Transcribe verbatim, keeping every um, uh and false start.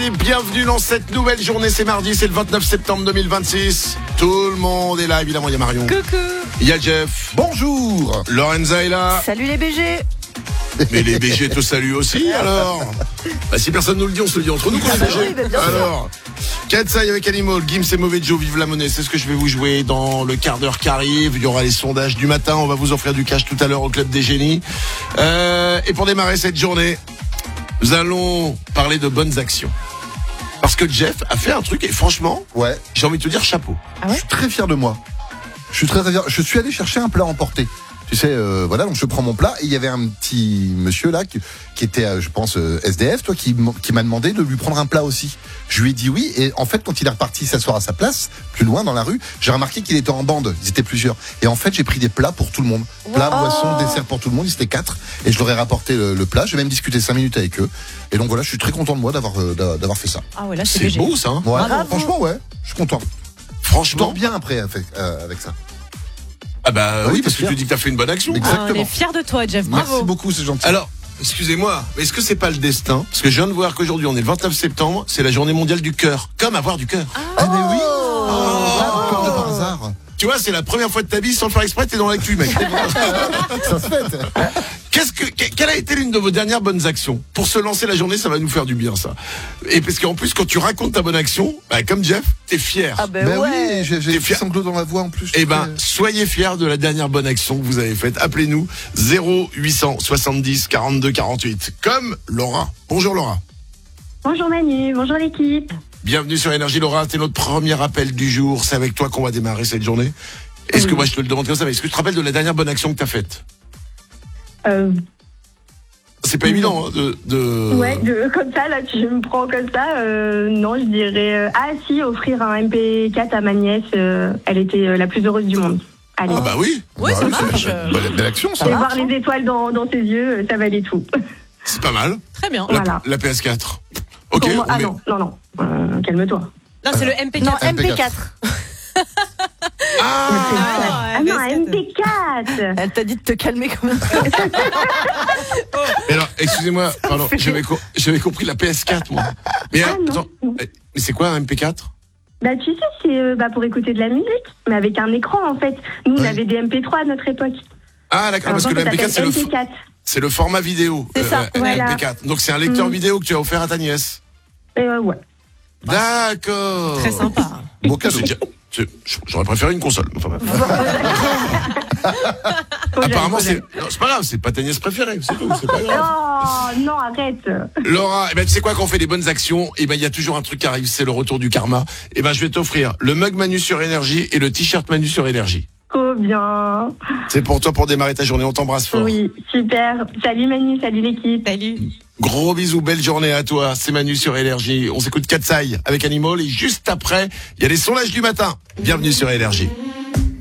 Philippe, bienvenue dans cette nouvelle journée. C'est mardi, c'est le vingt-neuf septembre deux mille vingt-six. Tout le monde est là, évidemment. Il y a Marion. Coucou. Il y a Jeff. Bonjour. Lorenza est là. Salut les B G. Mais les B G te saluent aussi, alors. Bah, si personne nous le dit, on se le dit entre nous qu'on est B G. Oui, bah, bien sûr. Alors, Katsai avec Animal, Gims et Mauvais Joe, vive la monnaie. C'est ce que je vais vous jouer dans le quart d'heure qui arrive. Il y aura les sondages du matin. On va vous offrir du cash tout à l'heure au Club des Génies. Euh, et pour démarrer cette journée, nous allons parler de bonnes actions. Parce que Jeff a fait un truc et franchement, Ouais. j'ai envie de te dire chapeau. Ah ouais Je suis très fier de moi. Je suis très, très fier. Je suis allé chercher un plat emporté. Tu sais, euh, voilà, donc je prends mon plat et il y avait un petit monsieur là qui, qui était, euh, je pense, euh, S D F, toi, qui, m- qui m'a demandé de lui prendre un plat aussi. Je lui ai dit oui et en fait, quand il est reparti s'asseoir à sa place, plus loin dans la rue, j'ai remarqué qu'il était en bande. Ils étaient plusieurs. Et en fait, j'ai pris des plats pour tout le monde. Plats, Wow. boissons, dessert pour tout le monde. Ils étaient quatre et je leur ai rapporté le, le plat. J'ai même discuté cinq minutes avec eux. Et donc voilà, je suis très content de moi d'avoir euh, d'a- d'avoir fait ça. Ah ouais, là c'est C'est B G. beau ça, hein. Ouais, Bravo. franchement, ouais, je suis content. Je Franchement. dors bien après avec, euh, avec ça. Ah bah Oui, oui, parce que bien tu sûr. dis que t'as fait une bonne action. Exact. Ah, on est fiers de toi, Jeff. Bravo. Merci beaucoup, c'est gentil. Alors, excusez-moi, mais est-ce que c'est pas le destin? Parce que je viens de voir qu'aujourd'hui, on est le vingt-neuf septembre, c'est la journée mondiale du cœur. Comme avoir du cœur. Ah mais oui. Ah, comme de par hasard. Tu vois, c'est la première fois de ta vie, sans le faire exprès, t'es dans l'actu, mec. Ça se fait. Qu'est-ce que, que- quelle a été l'une de vos dernières bonnes actions? Pour se lancer la journée, ça va nous faire du bien, ça. Et parce qu'en plus, quand tu racontes ta bonne action, bah, comme Jeff, t'es fier. Ah ben Ben ouais. oui, j'ai j'ai T'es des fier. sanglots dans la voix en plus. je Eh suis ben, très- soyez fiers de la dernière bonne action que vous avez faite. Appelez-nous zéro huit cent soixante-dix quarante-deux quarante-huit. Comme Laura. Bonjour Laura. Bonjour Manu, bonjour l'équipe. Bienvenue sur Énergie Laura, c'est notre premier appel du jour. C'est avec toi qu'on va démarrer cette journée. Est-ce que moi je te le demande comme ça, mais est-ce que tu te rappelles de la dernière bonne action que tu as faite? Euh, C'est pas évident hein, de, de... ouais, de, comme ça, là, tu me prends comme ça. Euh, non, je dirais. euh, ah, si, offrir un M P quatre à ma nièce. euh, elle était euh, la plus heureuse du monde. Allez. Ah bah oui, Ouais, ça Bah oui, marche. c'est- Belle, belle action, ça. Et va. voir les étoiles dans, dans ses yeux, euh, ça valait tout. c'est pas mal. Très bien. La, Voilà. la P S quatre. Ok, Pour moi- on ah met- non, non, non. Euh, calme-toi. Non, c'est le M P quatre. Non, M P quatre. Ah, Ah non, un M P quatre. Elle t'a dit de te calmer quand même. mais alors, excusez-moi, pardon, j'avais, co- j'avais compris la P S quatre, moi. Mais, Ah, non. attends, mais c'est quoi un M P quatre? Bah, tu sais, c'est euh, bah, pour écouter de la musique, mais avec un écran en fait. Nous, on Oui. avait des M P trois à notre époque. Ah d'accord, Alors, parce que le ça M P quatre c'est le, s'appelle f- M P quatre. c'est le format vidéo. C'est ça, voilà. M P quatre. Donc c'est un lecteur Mm. vidéo que tu as offert à ta nièce. Euh, ouais. D'accord. Très sympa. Beau cadeau. C'est déjà- c'est- J'aurais préféré une console. Enfin, bref. Faut Apparemment, que c'est, j'aille, non, c'est pas grave, c'est pas ta nièce préférée, c'est tout, c'est pas faut que grave. j'aille. Non, non, arrête. Laura, eh ben, tu sais quoi, quand on fait des bonnes actions, eh ben, il y a toujours un truc qui arrive, c'est le retour du karma. Eh ben, je vais t'offrir le mug Manu sur Énergie et le t-shirt Manu sur Énergie. Trop bien. C'est pour toi pour démarrer ta journée, on t'embrasse fort. Oui, super. Salut Manu, salut l'équipe. Salut. Gros bisous, belle journée à toi, c'est Manu sur Énergie. On s'écoute Katsai avec Animal et juste après, il y a les sondages du matin. Bienvenue sur Énergie.